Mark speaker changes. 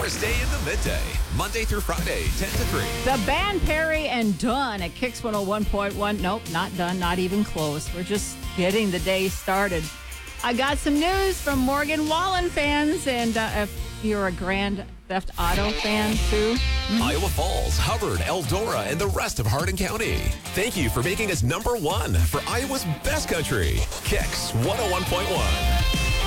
Speaker 1: Morris Day in the Midday, Monday through Friday, 10 to 3.
Speaker 2: The band Perry and Dunn at Kicks 101.1. Nope, not done, not even close. We're just getting the day started. I got some news from Morgan Wallen fans, and if you're a Grand Theft Auto fan too.
Speaker 1: Iowa Falls, Hubbard, Eldora, and the rest of Hardin County. Thank you for making us #1 for Iowa's best country. Kicks 101.1.